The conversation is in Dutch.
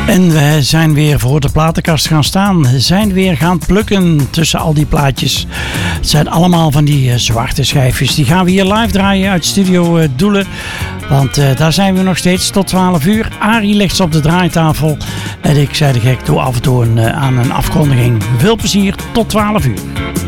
En we zijn weer voor de platenkast gaan staan. We zijn weer gaan plukken tussen al die plaatjes. Het zijn allemaal van die zwarte schijfjes. Die gaan we hier live draaien uit Studio Doelen. Want daar zijn we nog steeds tot 12 uur. Arie ligt ze op de draaitafel. En ik zei de gek, doe af en toe aan een afkondiging. Veel plezier, tot 12 uur.